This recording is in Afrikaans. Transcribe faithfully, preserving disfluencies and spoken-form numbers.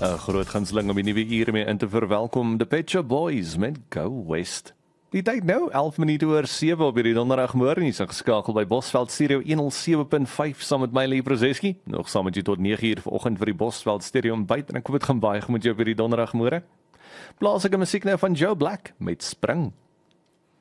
'n Groot gunsteling om die nuwe uur mee in te verwelkom, The Pet Shop Boys met Go West. Die tyd nou, elf minute oor sewe op hierdie donderdagmôre, is geskakel by Bosveld Stereo honderd sewe punt vyf saam met my Lee Prozeski. Nog saam met jy tot nege uur vanoggend vir die Bosveld Stereo ontbyt en ek hoop dit gaan baie goed met jou op hierdie donderdagmôre. Plaas ek 'n musiek nou van Joe Black met Spring.